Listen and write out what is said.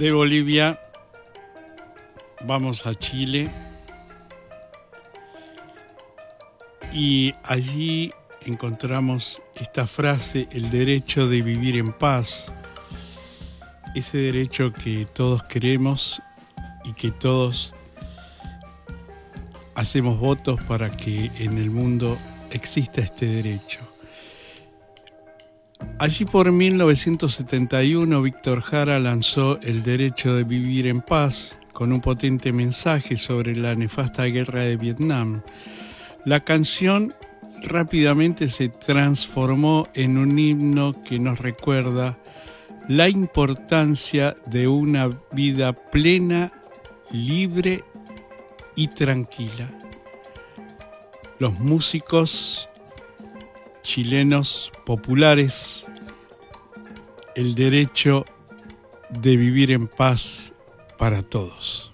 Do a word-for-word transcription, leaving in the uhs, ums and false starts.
de Bolivia vamos a Chile y allí encontramos esta frase, el derecho de vivir en paz, ese derecho que todos queremos y que todos hacemos votos para que en el mundo exista este derecho. Allí por mil novecientos setenta y uno, Víctor Jara lanzó El derecho de vivir en paz con un potente mensaje sobre la nefasta guerra de Vietnam. La canción rápidamente se transformó en un himno que nos recuerda la importancia de una vida plena, libre y tranquila. Los músicos chilenos populares, el derecho de vivir en paz para todos.